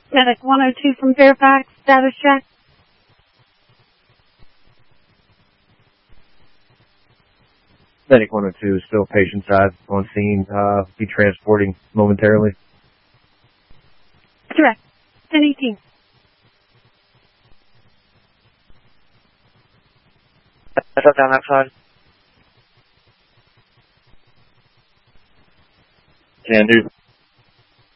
Medic 102 from Fairfax, status check. Medic 102 is still patient side on scene. Be transporting momentarily. Correct. 1018. Shut down that side. Can do.